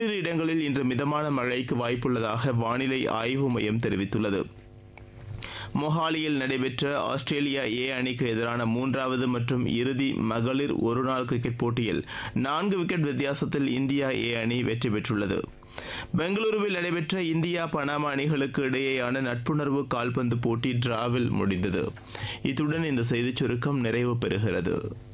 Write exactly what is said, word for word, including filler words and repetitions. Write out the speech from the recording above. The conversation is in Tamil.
ஓரிரு இடங்களில் இன்று மிதமான மழைக்கு வாய்ப்புள்ளதாக வானிலை ஆய்வு மையம் தெரிவித்துள்ளது. மொஹாலியில் நடைபெற்ற ஆஸ்திரேலியா ஏ அணிக்கு எதிரான மூன்றாவது மற்றும் இறுதி மகளிர் ஒருநாள் கிரிக்கெட் போட்டியில் நான்கு விக்கெட் வித்தியாசத்தில் இந்தியா ஏ அணி வெற்றி பெற்றுள்ளது. பெங்களூருவில் நடைபெற்ற இந்தியா பனாமா அணிகளுக்கு இடையேயான நட்புணர்வு கால்பந்து போட்டி டிராவில் முடிந்தது. இத்துடன் இந்த செய்திச் சுருக்கம் நிறைவு பெறுகிறது.